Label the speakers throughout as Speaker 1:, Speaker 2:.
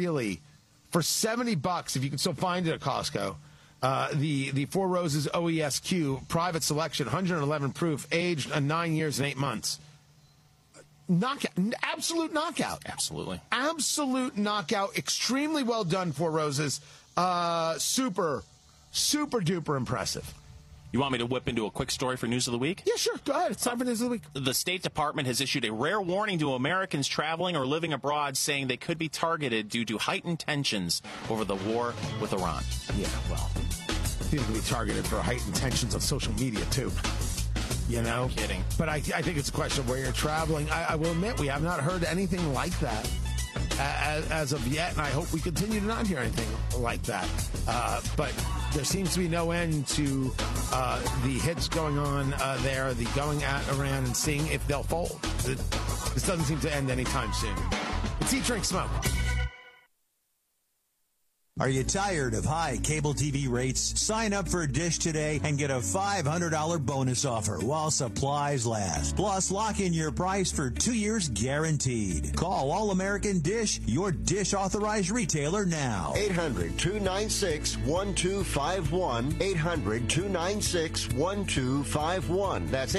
Speaker 1: really, for $70, if you can still find it at Costco, the Four Roses OESQ private selection, 111 proof, aged 9 years and 8 months. Knockout, absolute knockout.
Speaker 2: Absolutely.
Speaker 1: Absolute knockout. Extremely well done, Four Roses. Super duper impressive.
Speaker 2: You want me to whip into a quick story for News of the Week?
Speaker 1: Yeah, sure. Go ahead. It's time for News of the Week.
Speaker 2: The State Department has issued a rare warning to Americans traveling or living abroad, saying they could be targeted due to heightened tensions over the war with Iran.
Speaker 1: Yeah, well, people can be targeted for heightened tensions on social media, too. You know?
Speaker 2: Kidding.
Speaker 1: But I think it's a question of where you're traveling. I will admit, we have not heard anything like that as of yet, and I hope we continue to not hear anything like that. But there seems to be no end to the hits going on there, the going at Iran and seeing if they'll fold. This doesn't seem to end anytime soon. It's Eat, Drink, Smoke.
Speaker 3: Are you tired of high cable TV rates? Sign up for Dish today and get a $500 bonus offer while supplies last. Plus, lock in your price for 2 years guaranteed. Call All American Dish, your Dish authorized retailer now.
Speaker 4: 800-296-1251. 800-296-1251. That's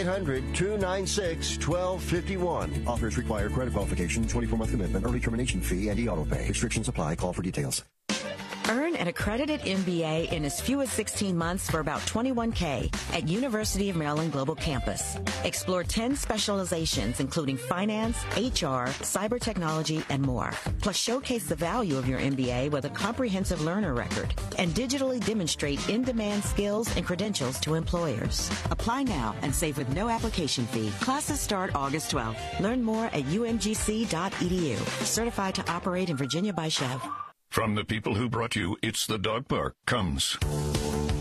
Speaker 4: 800-296-1251. Offers require credit qualification, 24-month commitment, early termination fee, and e-auto pay. Restrictions apply. Call for details.
Speaker 5: Earn an accredited MBA in as few as 16 months for about $21K at University of Maryland Global Campus. Explore 10 specializations, including finance, HR, cyber technology, and more. Plus, showcase the value of your MBA with a comprehensive learner record and digitally demonstrate in-demand skills and credentials to employers. Apply now and save with no application fee. Classes start August 12th. Learn more at umgc.edu. Certified to operate in Virginia by Chev.
Speaker 6: From the people who brought you It's the Dog Park comes